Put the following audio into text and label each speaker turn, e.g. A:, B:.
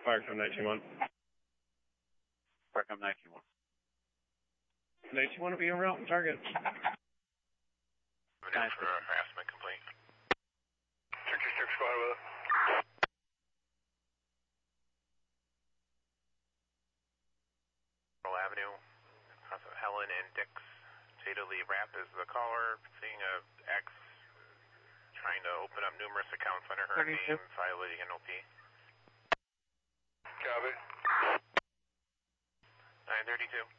A: Firecom 19-1.
B: Firecom 19-1.
A: 19-1 will be en route and target.
C: Nice for harassment complete.
D: 66 squad with it.
C: Avenue, Helen and Dix. Jada Lee Rapp is the caller, seeing a X trying to open up numerous accounts under her
E: 32.
C: name, violating NOP.
D: Copy.
C: 932.